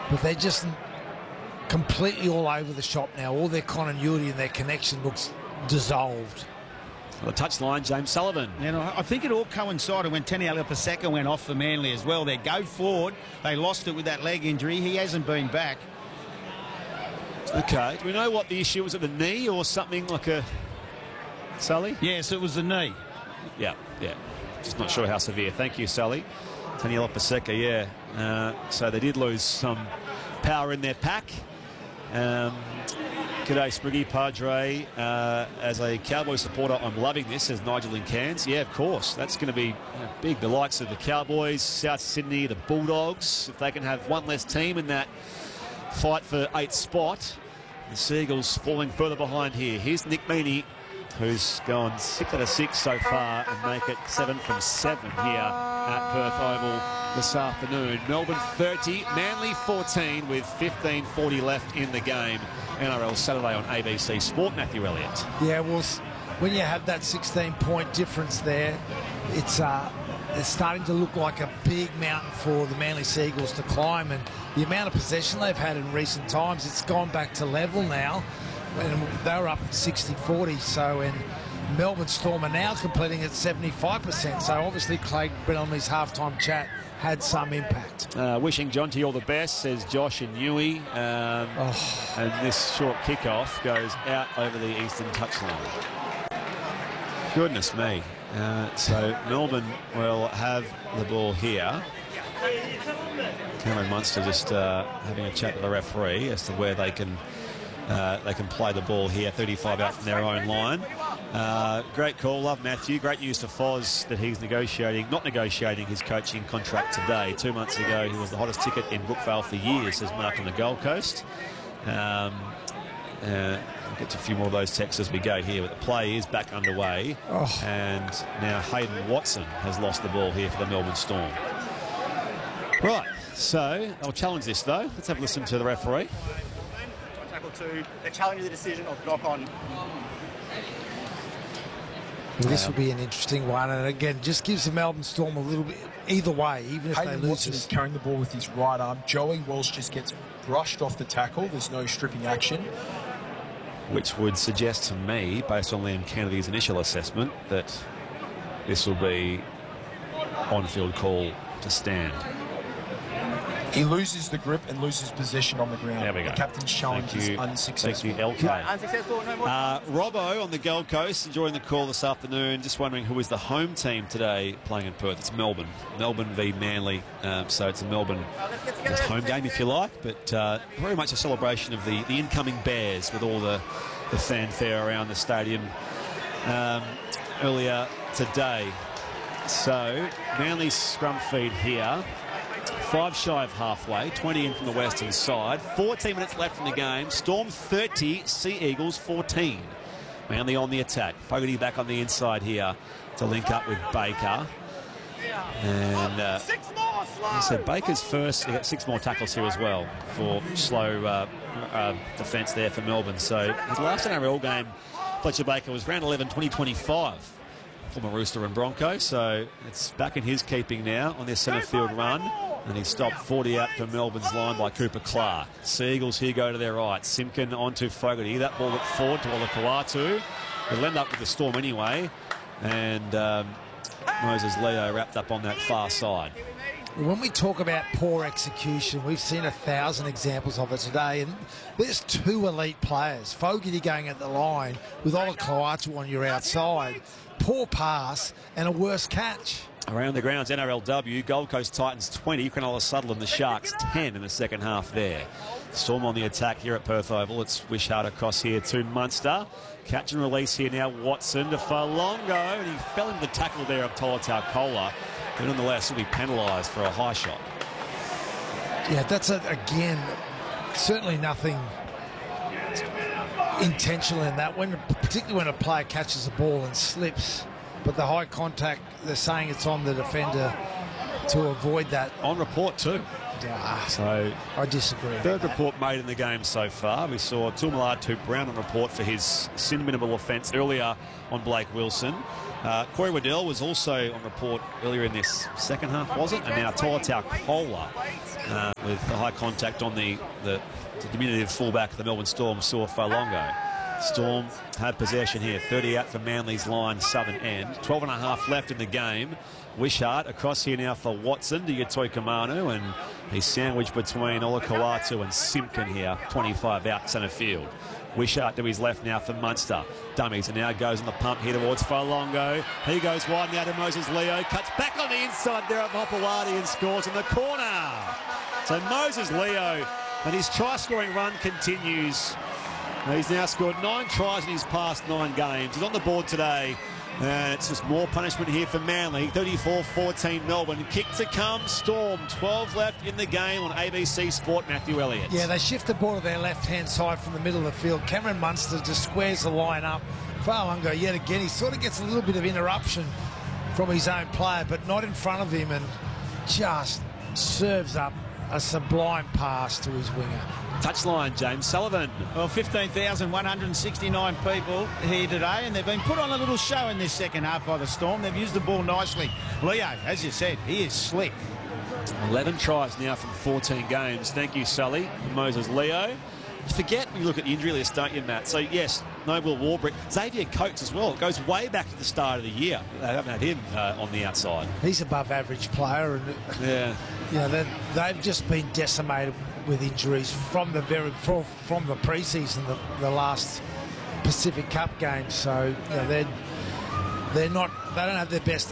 but they're just completely all over the shop now. All their continuity and their connection looks dissolved. The touchline, James Sullivan. And I think it all coincided when Taniela Paseka went off for Manly as well. They go forward. They lost it with that leg injury. He hasn't been back. Okay. Do we know what the issue was? At the knee or something like a... Sully? Yes, it was the knee. Yeah. Just not sure how severe. Thank you, Sully. Taniela Paseka, yeah. So they did lose some power in their pack. G'day, Spriggy Padre. As a Cowboy supporter, I'm loving this, says Nigel in Cairns. Yeah, of course. That's going to be big. The likes of the Cowboys, South Sydney, the Bulldogs. If they can have one less team in that fight for 8th spot. The Seagulls falling further behind here. Here's Nick Meaney, who's gone 6 out of 6 so far and make it 7 from 7 here at Perth Oval this afternoon. Melbourne 30, Manly 14 with 15:40 left in the game. NRL Saturday on ABC Sport. Matthew Elliott. Yeah, well, when you have that 16-point difference there, it's starting to look like a big mountain for the Manly Seagulls to climb, and the amount of possession they've had in recent times, it's gone back to level now, and they were up 60-40, so, and Melbourne Storm are now completing at 75%, so obviously Craig Bellami's halftime chat had some impact. Wishing Jonty all the best, says Josh and Newey. And this short kickoff goes out over the eastern touchline. Goodness me. So Melbourne will have the ball here. Cameron Munster just having a chat with the referee as to where they can play the ball here, 35 out from their own line. Great call, love Matthew. Great news for Foz that he's not negotiating his coaching contract today. 2 months ago, he was the hottest ticket in Brookvale for years, says Mark on the Gold Coast. We'll get to a few more of those texts as we go here, but the play is back underway. And now Hayden Watson has lost the ball here for the Melbourne Storm. Right, so I'll challenge this though. Let's have a listen to the referee. Tackle 2, they're challenging the decision of knock on. Well, this will be an interesting one, and again, just gives the Melbourne Storm a little bit either way, even if Hayden they lose. Watson is carrying the ball with his right arm. Joey Welsh just gets brushed off the tackle. There's no stripping action. Which would suggest to me, based on Liam Kennedy's initial assessment, that this will be on-field call to stand. He loses the grip and loses possession on the ground. There we go. The captain's challenge is unsuccessful. Thank you, LK. Unsuccessful, no more. Robbo on the Gold Coast, enjoying the call this afternoon. Just wondering who is the home team today playing in Perth. It's Melbourne. Melbourne v Manly. So it's a Melbourne home game, if you like. But very much a celebration of the incoming Bears with all the fanfare around the stadium earlier today. So Manly scrum feed here. 5 shy of halfway, 20 in from the western side. 14 minutes left in the game. Storm 30, Sea Eagles 14. Manly on the attack. Fogarty back on the inside here to link up with Baker. And I said Baker's first. He got 6 more tackles here as well for slow defence there for Melbourne. So his last NRL game, Fletcher Baker, was round 11, 2025. Former Rooster and Bronco, so it's back in his keeping now on this centre field run, and he stopped 40 out for Melbourne's line by Cooper Clark. Seagulls here go to their right. Simpkin onto Fogarty. That ball looked forward to Olakau'atu. It'll end up with the Storm anyway, and Moses Leo wrapped up on that far side. When we talk about poor execution, we've seen 1,000 examples of it today, and there's 2 elite players. Fogarty going at the line with Olakau'atu on your outside. Poor pass and a worse catch. Around the grounds, NRLW, Gold Coast Titans 20, Cronulla Sutherland, the Sharks 10 in the second half there. Storm on the attack here at Perth Oval. It's Wishart across here to Munster. Catch and release here now, Watson to Falongo, and he fell into the tackle there of Tolutau Kola. But nonetheless, he'll be penalised for a high shot. Yeah, that's, again, certainly nothing intentional in that, particularly when a player catches the ball and slips. But the high contact, they're saying it's on the defender to avoid that. On report too. Yeah, so I disagree. Third report made in the game so far. We saw Tumalatu Brown on report for his sin minimal offence earlier on Blake Wilson. Corey Waddell was also on report earlier in this second half, was it? And now Tolutau Kola with with the high contact on the diminutive fullback of the Melbourne Storm, Saw Falongo. Storm had possession here. 30 out for Manly's line, southern end. 12.5 left in the game. Wishart across here now for Watson to Yatoikamanu, and he's sandwiched between Olakau'atu and Simpkin here. 25 out centre field. Wishart to his left now for Munster. Dummies, and now goes on the pump here towards Falongo. He goes wide now to Moses Leo. Cuts back on the inside there of Hopewadi and scores in the corner. So Moses Leo, and his try-scoring run continues. He's now scored 9 tries in his past 9 games. He's on the board today. And it's just more punishment here for Manly. 34-14 Melbourne. Kick to come. Storm. 12 left in the game on ABC Sport. Matthew Elliott. Yeah, they shift the ball to their left-hand side from the middle of the field. Cameron Munster just squares the line up. Falongo, yet again, he sort of gets a little bit of interruption from his own player, but not in front of him, and just serves up a sublime pass to his winger. Touchline, James Sullivan. Well, 15,169 people here today, and they've been put on a little show in this second half by the Storm. They've used the ball nicely. Leo, as you said, he is slick. 11 tries now from 14 games. Thank you, Sully. Moses Leo. You forget when you look at the injury list, don't you, Matt? So, yes, Noble Warbrick. Xavier Coates as well. It goes way back to the start of the year. They haven't had him on the outside. He's above average player. And, yeah. You know, they've just been decimated with injuries from the pre-season, the last Pacific Cup game. So, you know, they don't have their best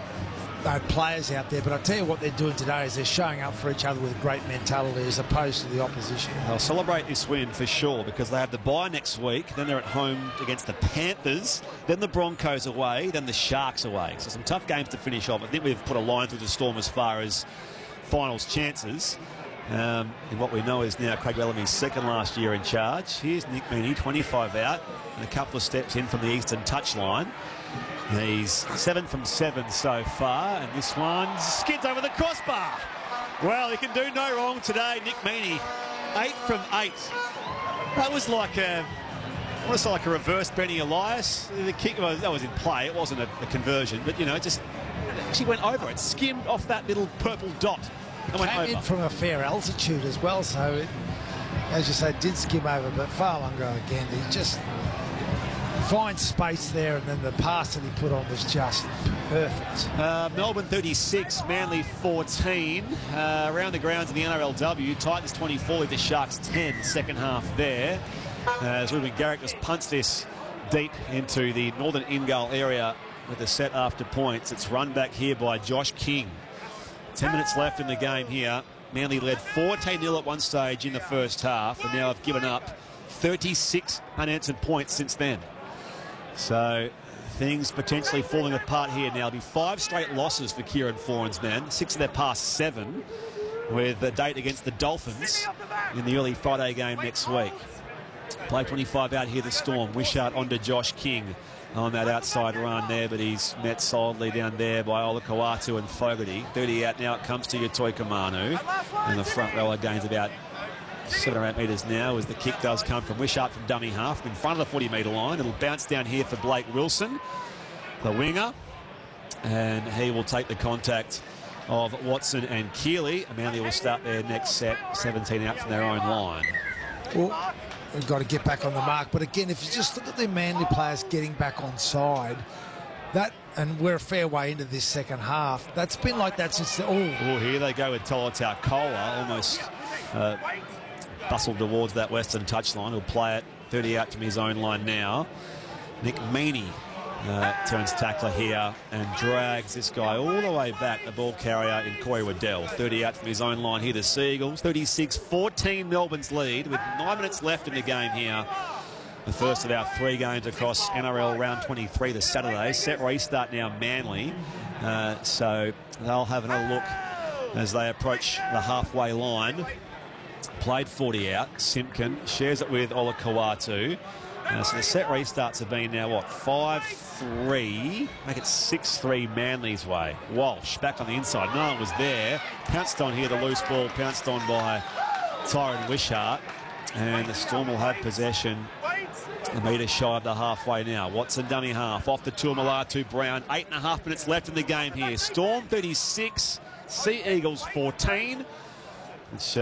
players out there, but I tell you what they're doing today is they're showing up for each other with great mentality as opposed to the opposition. They'll celebrate this win for sure, because they have the bye next week, then they're at home against the Panthers, then the Broncos away, then the Sharks away. So some tough games to finish off. I think we've put a line through the Storm as far as finals chances. And what we know is now Craig Bellamy's second last year in charge. Here's Nick Meaney, 25 out, and a couple of steps in from the eastern touchline. He's 7 from 7 so far, and this one skids over the crossbar. Well, he can do no wrong today, Nick Meaney. 8 from 8. That was like almost like a reverse Benny Elias. The kick, well, that was in play. It wasn't a conversion, but, you know, just actually went over it. Skimmed off that little purple dot and went over. Came in from a fair altitude as well, so it, as you say, did skim over. But Falongo again, he just finds space there, and then the pass that he put on was just perfect. Melbourne 36, Manly 14. Around the grounds in the NRLW, Titans 24 with the Sharks 10, second half there. As Ruben Garrick just punts this deep into the northern in-goal area with the set after points. It's run back here by Josh King. 10 minutes left in the game here. Manly led 14-0 at one stage in the first half, and now have given up 36 unanswered points since then. So things potentially falling apart here now. It'll be 5 straight losses for Kieran Foran's men, 6 of their past 7, with a date against the Dolphins in the early Friday game next week. Play 25 out here, the Storm. Wishart onto Josh King on that outside run there, but he's met solidly down there by Olakau'atu and Fogarty. 30 out now, it comes to Yatoikamanu, and the front rower gains about 7 or 8 metres now as the kick does come from Wishart from dummy half in front of the 40-metre line. It'll bounce down here for Blake Wilson, the winger, and he will take the contact of Watson and Keeley. Manly will start their next set, 17 out from their own line. Well, we've got to get back on the mark, but again, if you just look at the Manly players getting back on side, and we're a fair way into this second half, that's been like that since the... Oh, here they go with Tolotau Kola, almost bustled towards that western touchline. He'll play it 30 out from his own line now. Nick Meaney turns tackler here and drags this guy all the way back, the ball carrier in Corey Waddell. 30 out from his own line here, the Seagulls. 36-14 Melbourne's lead with 9 minutes left in the game here. The first of our 3 games across NRL round 23 this Saturday. Set restart now, Manly. So they'll have another look as they approach the halfway line. Played 40 out. Simpkin shares it with Olakau'atu. So the set restarts have been now, what, 5-3. Make it 6-3 Manly's way. Walsh back on the inside. No one was there. Pounced on here, the loose ball pounced on by Tyron Wishart. And the Storm will have possession a metre shy of the halfway now. Watson dummy half off the Tuamulatu Brown. 8.5 minutes left in the game here. Storm 36, Sea Eagles 14. It's